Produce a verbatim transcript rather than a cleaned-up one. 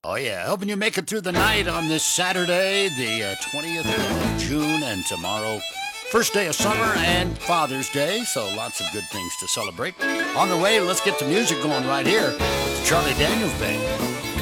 Oh, yeah. Helping you make it through the night on this Saturday, the uh, twentieth of June, and tomorrow, first day of summer and Father's Day. So lots of good things to celebrate. On the way, let's get the music going right here with the Charlie Daniels Band.